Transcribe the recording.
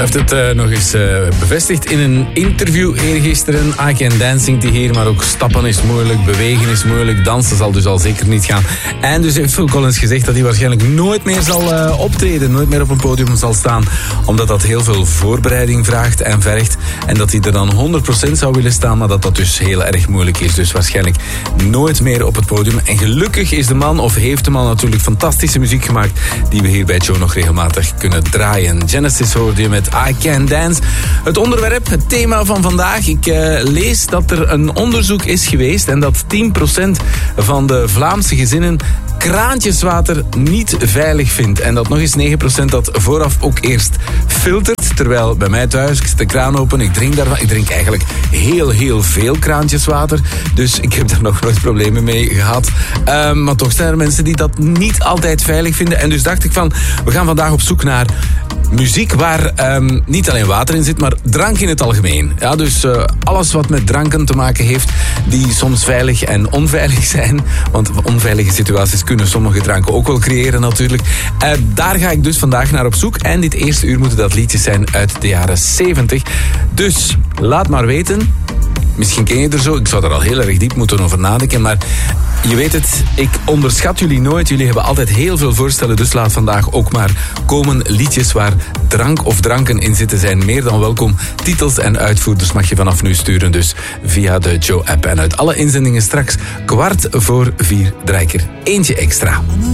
heeft het nog eens bevestigd in een interview eergisteren. I Can Dance zingt hij hier, maar ook stappen is moeilijk, bewegen is moeilijk, dansen zal dus al zeker niet gaan. En dus heeft Phil Collins gezegd dat hij waarschijnlijk nooit meer zal optreden, nooit meer op een podium zal staan, omdat dat heel veel voorbereiding vraagt en vergt. En dat hij er dan 100% zou willen staan, maar dat dus heel erg moeilijk is. Dus waarschijnlijk nooit meer op het podium. En gelukkig is de man, of heeft de man natuurlijk fantastische muziek gemaakt, die we hier bij Joe nog regelmatig kunnen draaien. Genesis hoorde je met I Can Dance. Het onderwerp, het thema van vandaag. Ik lees dat er een onderzoek is geweest en dat 10% van de Vlaamse gezinnen kraantjeswater niet veilig vindt. En dat nog eens 9% dat vooraf ook eerst filtert. Terwijl bij mij thuis, ik zet de kraan open, ik drink daarvan. Ik drink eigenlijk heel veel kraantjeswater. Dus ik heb daar nog nooit problemen mee gehad. Maar toch zijn er mensen die dat niet altijd veilig vinden. En dus dacht ik van, we gaan vandaag op zoek naar muziek waar niet alleen water in zit, maar drank in het algemeen. Ja, dus alles wat met dranken te maken heeft, die soms veilig en onveilig zijn. Want onveilige situaties kunnen sommige dranken ook wel creëren natuurlijk. Daar ga ik dus vandaag naar op zoek. En dit eerste uur moeten dat liedjes zijn uit de jaren 70. Dus laat maar weten. Misschien ken je er zo. Ik zou daar al heel erg diep moeten over nadenken. Maar je weet het, ik onderschat jullie nooit. Jullie hebben altijd heel veel voorstellen. Dus laat vandaag ook maar komen. Liedjes waar drank of dranken in zitten zijn meer dan welkom. Titels en uitvoerders mag je vanaf nu sturen. Dus via de Joe-app. En uit alle inzendingen straks 3:15 draai ik er eentje extra.